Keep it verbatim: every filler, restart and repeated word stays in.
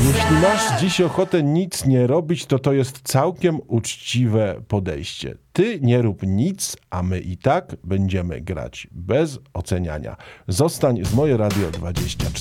Jeśli masz dziś ochotę nic nie robić, to to jest całkiem uczciwe podejście. Ty nie rób nic, a my i tak będziemy grać bez oceniania. Zostań z Moje Radio dwadzieścia cztery.